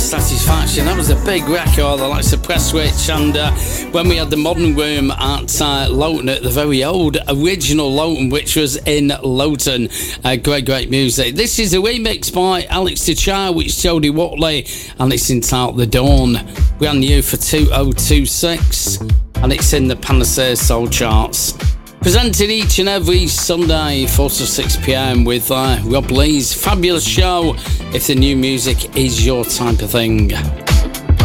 Satisfaction. That was a big record, the likes of Prestwich, and when we had the Modern Room at Loughton, at the very old original Loughton, which was in Loughton. Great music. This is a remix by Alex Tachar, which is Jodie Watley, and it's entitled The Dawn. Brand new for 2026, and it's in the Panacea Soul charts. Presented each and every Sunday, 4 to 6 p.m. with Rob Lee's fabulous show, If the New Music Is Your Type of Thing.